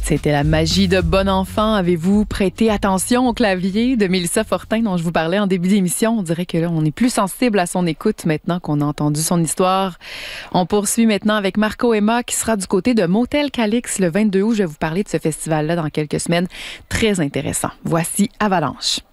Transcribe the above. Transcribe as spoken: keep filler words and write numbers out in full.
C'était la magie de Bon Enfant. Avez-vous prêté attention au clavier de Mélissa Fortin dont je vous parlais en début d'émission? On dirait que là, on est plus sensible à son écoute maintenant qu'on a entendu son histoire. On poursuit maintenant avec Marco Emma qui sera du côté de Motel Calix le vingt-deux août. Je vais vous parler de ce festival-là dans quelques semaines. Très intéressant. Voici Avalanche.